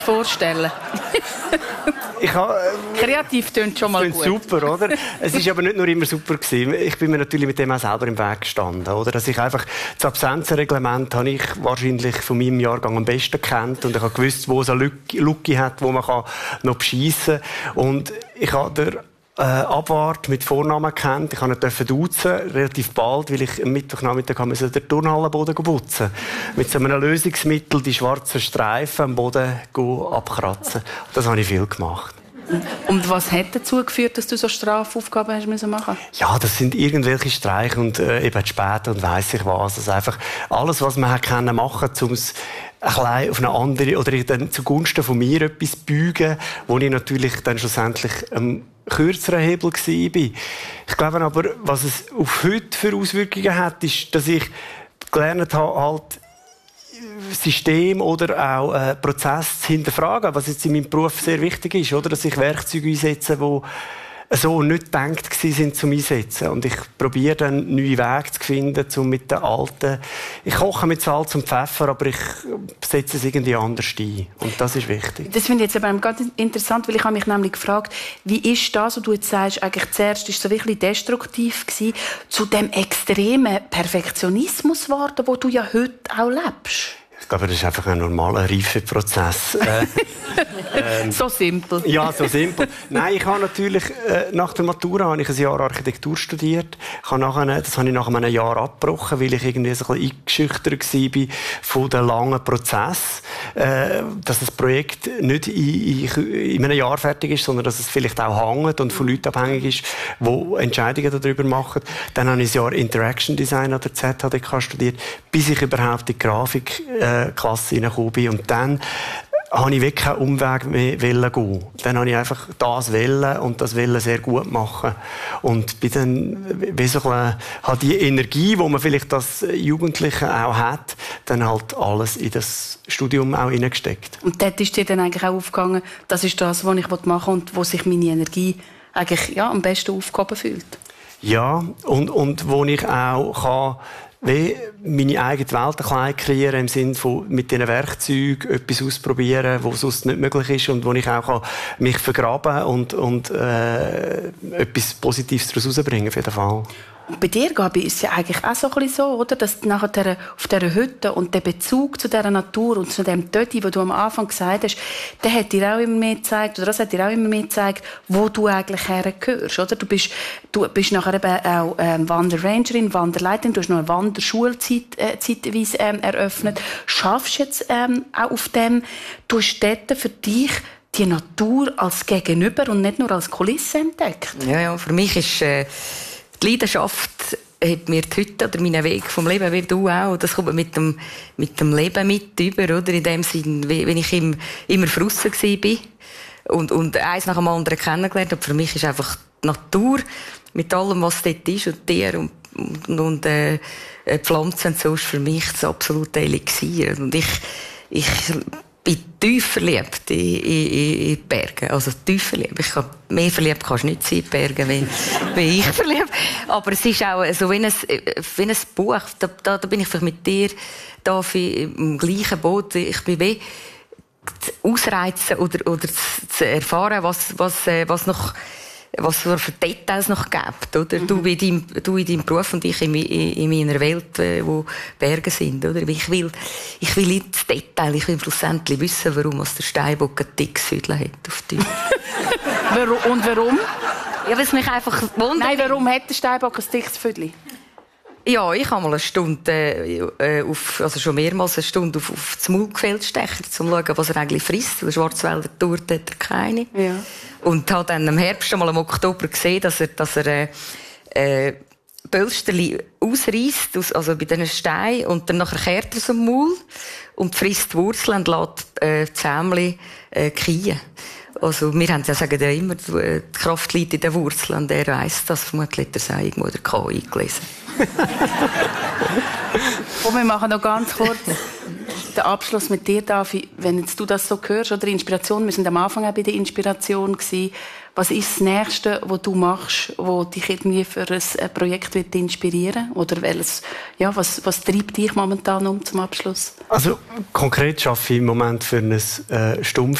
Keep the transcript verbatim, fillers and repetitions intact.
vorstellen. Ich habe, äh, Kreativ tönt schon mal gut. Super, oder? Es ist aber nicht nur immer super gewesen. Ich bin mir natürlich mit dem auch selber im Weg gestanden, oder? Dass ich einfach das Absenzenreglement habe ich wahrscheinlich von meinem Jahrgang am besten kennt und ich habe gewusst, wo es eine Lücke hat, wo man kann noch beschiessen kann. Und ich habe der Äh, Abwart mit Vornamen kennt. Ich durfte ihn duzen, relativ bald, weil ich am Mittwochnachmittag den Turnhallenboden putzen. Mit so einem Lösungsmittel die schwarzen Streifen am Boden abkratzen. Das habe ich viel gemacht. Und was hat dazu geführt, dass du so Strafaufgaben hast müssen machen? Ja, das sind irgendwelche Streiche und äh, eben später und weiss ich was. Also einfach alles, was man hat können machen, um es ein bisschen auf eine andere oder dann zugunsten von mir etwas beugen, wo ich natürlich dann schlussendlich ähm, kürzeren Hebel war. Ich glaube aber, was es auf heute für Auswirkungen hat, ist, dass ich gelernt habe, halt System oder auch äh, Prozess zu hinterfragen, was jetzt in meinem Beruf sehr wichtig ist, oder? Dass ich Werkzeuge einsetze, die so nicht gedacht waren, zum Einsetzen. Und ich probiere dann neue Wege zu finden, um mit den alten... Ich koche mit Salz und Pfeffer, aber ich setze es irgendwie anders ein. Und das ist wichtig. Das finde ich jetzt aber ganz interessant, weil ich habe mich nämlich gefragt, wie ist das, was du jetzt sagst, eigentlich zuerst ist so wirklich destruktiv gewesen, zu dem extremen Perfektionismus geworden, wo du ja heute auch lebst? Ich glaube, das ist einfach ein normaler Reifeprozess. äh, ähm, so simpel. Ja, so simpel. Nein, ich habe natürlich äh, nach der Matura habe ich ein Jahr Architektur studiert. Ich habe nachher, das habe ich nach einem Jahr abgebrochen, weil ich irgendwie so ein bisschen eingeschüchtert war von dem langen Prozess, äh, dass das Projekt nicht in, in, in einem Jahr fertig ist, sondern dass es vielleicht auch hängt und von Leuten abhängig ist, die Entscheidungen darüber machen. Dann habe ich ein Jahr Interaction Design an der Z H D K studiert, bis ich überhaupt in die Grafik äh, Klasse hineingekommen bin. Und dann wollte ich wirklich keinen Umweg mehr gehen. Dann wollte ich einfach das wollen und das wollen sehr gut machen. Und bin dann, wie so ein, hat die Energie, die man vielleicht als Jugendliche auch hat, dann halt alles in das Studium auch hineingesteckt. Und dort ist dir dann eigentlich auch aufgegangen, das ist das, was ich machen will und wo sich meine Energie eigentlich ja, am besten aufgehoben fühlt? Ja, und, und wo ich auch kann, wie meine eigene Welt ein bisschen kreieren im Sinne von mit diesen Werkzeugen etwas ausprobieren, was sonst nicht möglich ist und wo ich auch mich vergraben und, und äh, etwas Positives daraus herausbringen auf jeden Fall. Und bei dir, Gabi, ist es ja eigentlich auch so, ein bisschen so, oder? Dass nachher auf dieser Hütte und der Bezug zu dieser Natur und zu dem Tötti, den du am Anfang gesagt hast, der hat dir auch immer mehr gezeigt, oder das hat dir auch immer mehr gezeigt, wo du eigentlich hergehörst, oder? Du bist, du bist nachher eben auch ähm, Wanderrangerin, Wanderleiterin, du hast noch eine Wanderschule zeit, äh, zeitweise ähm, eröffnet. Schaffst du jetzt ähm, auch auf dem, du hast dort für dich die Natur als Gegenüber und nicht nur als Kulisse entdeckt? Ja, ja, für mich ist... Äh Die Leidenschaft hat mir die Hütte oder meinen Weg vom Leben, wie du auch. Das kommt mit dem, mit dem Leben mit über, oder? In dem Sinn, wenn ich im, immer frustriert war und, und eins nach dem anderen kennengelernt habe. Für mich ist einfach die Natur mit allem, was dort ist und Tiere und, und, und äh, Pflanzen und so ist für mich das absolute Elixier. Und ich, ich bin tief verliebt in, in, in die Berge. Also tief verliebt. Ich kann, mehr verliebt kannst du nicht sein in die Berge, wie, wie ich verliebt. Aber es ist auch so wie ein, wie ein Buch. Da, da, da bin ich vielleicht mit dir da im gleichen Boot. Ich bin wie ausreizen oder, oder zu erfahren, was, was, was noch was es für Details noch gibt, oder? Mhm. Du, in deinem, du in deinem Beruf und ich in, in, in meiner Welt, wo Berge sind, oder? Ich will, ich will ins Detail, ich will schlussendlich wissen, warum der Steinbock ein dickes Hütchen hat auf dir. Und warum? Ja, weil es mich einfach wundert. Nein, warum hat der Steinbock ein dickes Viertel? Ja, ich habe mal eine Stunde, äh, auf, also schon mehrmals eine Stunde auf, auf das Maulgefäll stechen, um zu schauen, was er eigentlich frisst. Der Schwarzwälder Tour hat er keine. Ja. Und habe dann im Herbst, mal im Oktober gesehen, dass er, dass er äh, äh, Pölsterli ausreißt, aus, also bei diesen Steinen, und dann nachher kehrt er so im Maul und frisst die Wurzeln und lässt äh, die Zähmchen äh, kriegen. Also, wir haben ja, sagen ja immer, die Kraft liegt in den Wurzeln, und er weiss das. Vermutlich hat er es irgendwo in der K I eingelesen. Und wir machen noch ganz kurz den Abschluss mit dir, Davi. Wenn jetzt du das so hörst, oder Inspiration, wir sind am Anfang auch bei der Inspiration gewesen. Was ist das Nächste, was du machst, wo dich irgendwie für ein Projekt wird inspirieren? Oder welches, ja, was, was treibt dich momentan um zum Abschluss? Also konkret arbeite ich im Moment für ein äh, Stummfilm.